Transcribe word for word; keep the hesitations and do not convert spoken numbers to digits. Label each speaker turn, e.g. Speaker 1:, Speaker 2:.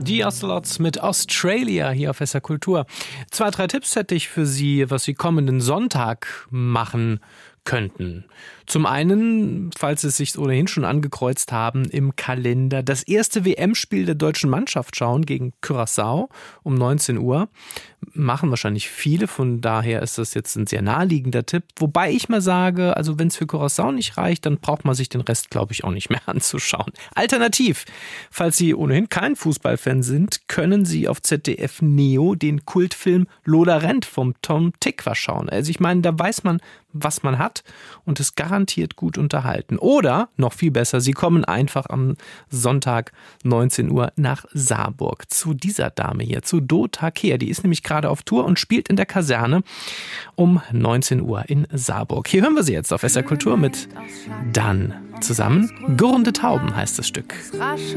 Speaker 1: Die Ocelots mit Australia hier auf S R Kultur. Zwei, drei Tipps hätte ich für Sie, was Sie kommenden Sonntag machen könnten. Zum einen, falls Sie es sich ohnehin schon angekreuzt haben, im Kalender das erste W M-Spiel der deutschen Mannschaft schauen gegen Curaçao um neunzehn Uhr. Machen wahrscheinlich viele, von daher ist das jetzt ein sehr naheliegender Tipp. Wobei ich mal sage, also wenn es für Curaçao nicht reicht, dann braucht man sich den Rest, glaube ich, auch nicht mehr anzuschauen. Alternativ, falls Sie ohnehin kein Fußballfan sind, können Sie auf Z D F Neo den Kultfilm Lodorent vom Tom Tykwer schauen. Also ich meine, da weiß man, was man hat und ist garantiert gut unterhalten. Oder, noch viel besser, Sie kommen einfach am Sonntag neunzehn Uhr nach Saarburg zu dieser Dame hier, zu Dota Kehr. Die ist nämlich gerade auf Tour und spielt in der Kaserne um neunzehn Uhr in Saarburg. Hier hören wir sie jetzt auf S R Kultur mit Dann zusammen. Gurrende Tauben heißt das Stück.